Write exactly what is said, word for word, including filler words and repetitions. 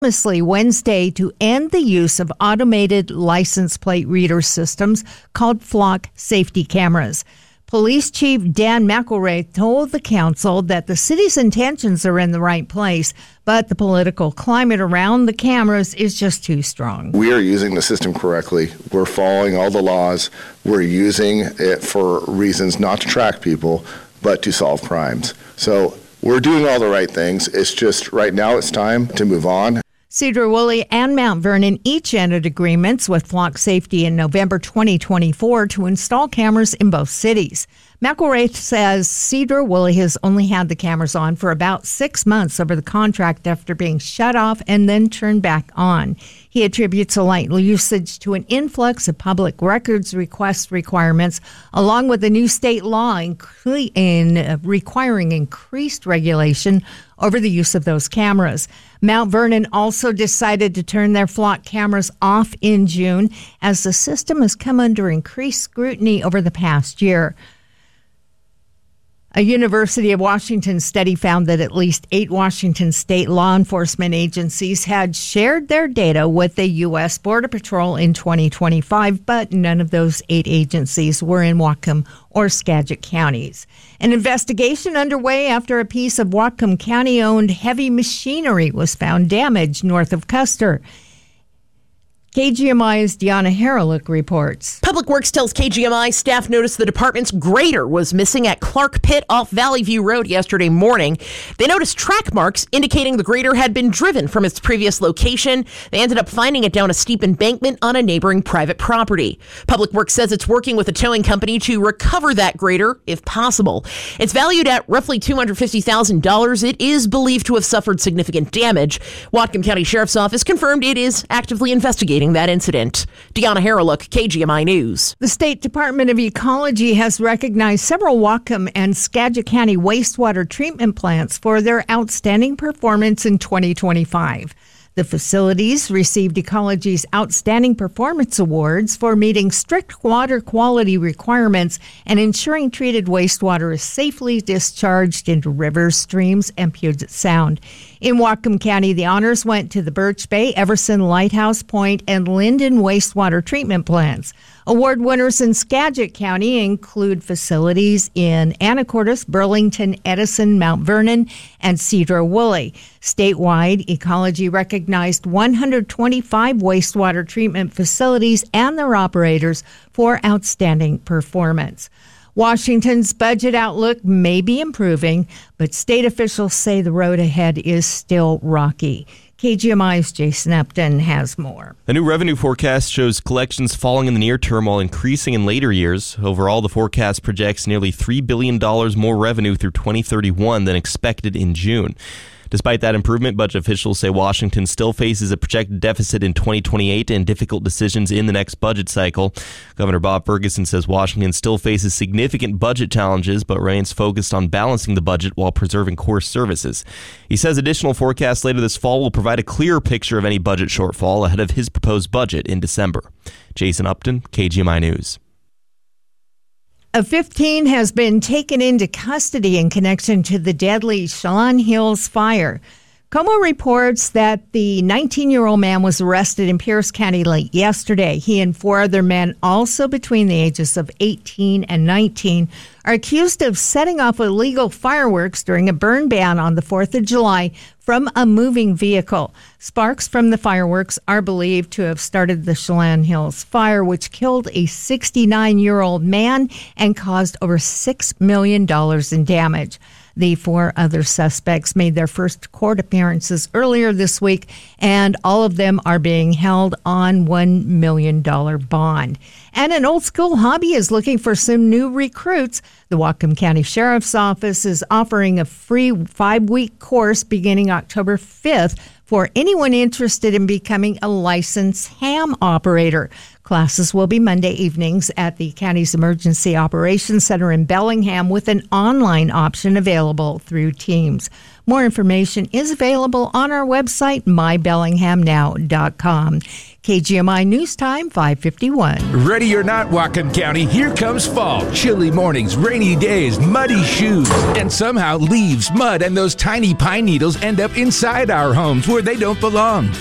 Wednesday to end the use of automated license plate reader systems called Flock safety cameras. Police Chief Dan McElrath told the council that the city's intentions are in the right place, but the political climate around the cameras is just too strong. We are using the system correctly. We're following all the laws. We're using it for reasons not to track people, but to solve crimes. So we're doing all the right things. It's just right now it's time to move on. Sedro-Woolley and Mount Vernon each entered agreements with Flock Safety in November twenty twenty-four to install cameras in both cities. McElrath says Sedro-Woolley has only had the cameras on for about six months over the contract after being shut off and then turned back on. He attributes a light usage to an influx of public records request requirements, along with a new state law in, in uh, requiring increased regulation over the use of those cameras. Mount Vernon also decided to turn their Flock cameras off in June as the system has come under increased scrutiny over the past year. A University of Washington study found that at least eight Washington state law enforcement agencies had shared their data with the U S Border Patrol in twenty twenty-five, but none of those eight agencies were in Whatcom or Skagit counties. An investigation underway after a piece of Whatcom County-owned heavy machinery was found damaged north of Custer. K G M I's Deanna Haralick reports. Public Works tells K G M I staff noticed the department's grader was missing at Clark Pit off Valley View Road yesterday morning. They noticed track marks indicating the grader had been driven from its previous location. They ended up finding it down a steep embankment on a neighboring private property. Public Works says it's working with a towing company to recover that grader if possible. It's valued at roughly two hundred fifty thousand dollars. It is believed to have suffered significant damage. Whatcom County Sheriff's Office confirmed it is actively investigating that incident. Deanna Haralick, K G M I News. The State Department of Ecology has recognized several Whatcom and Skagit County wastewater treatment plants for their outstanding performance in twenty twenty-five. The facilities received Ecology's Outstanding Performance Awards for meeting strict water quality requirements and ensuring treated wastewater is safely discharged into rivers, streams, and Puget Sound. In Whatcom County, the honors went to the Birch Bay, Everson, Lighthouse Point, and Linden wastewater treatment plants. Award winners in Skagit County include facilities in Anacortes, Burlington, Edison, Mount Vernon, and Sedro-Woolley. Statewide, Ecology recognized one hundred twenty-five wastewater treatment facilities and their operators for outstanding performance. Washington's budget outlook may be improving, but state officials say the road ahead is still rocky. K G M I's Jason Upton has more. A new revenue forecast shows collections falling in the near term while increasing in later years. Overall, the forecast projects nearly three billion dollars more revenue through twenty thirty-one than expected in June. Despite that improvement, budget officials say Washington still faces a projected deficit in twenty twenty-eight and difficult decisions in the next budget cycle. Governor Bob Ferguson says Washington still faces significant budget challenges, but remains focused on balancing the budget while preserving core services. He says additional forecasts later this fall will provide a clearer picture of any budget shortfall ahead of his proposed budget in December. Jason Upton, K G M I News. A fifteen has been taken into custody in connection to the deadly Chelan Hills fire. Como reports that the nineteen-year-old man was arrested in Pierce County late yesterday. He and four other men, also between the ages of eighteen and nineteen, are accused of setting off illegal fireworks during a burn ban on the fourth of July from a moving vehicle. Sparks from the fireworks are believed to have started the Chelan Hills fire, which killed a sixty-nine-year-old man and caused over six million dollars in damage. The four other suspects made their first court appearances earlier this week, and all of them are being held on one million dollars bond. And an old school hobby is looking for some new recruits. The Whatcom County Sheriff's Office is offering a free five-week course beginning October fifth for anyone interested in becoming a licensed ham operator. Classes will be Monday evenings at the county's Emergency Operations Center in Bellingham with an online option available through Teams. More information is available on our website, my bellingham now dot com. K G M I News Time, five fifty-one. Ready or not, Whatcom County, here comes fall. Chilly mornings, rainy days, muddy shoes. And somehow leaves, mud, and those tiny pine needles end up inside our homes where they don't belong.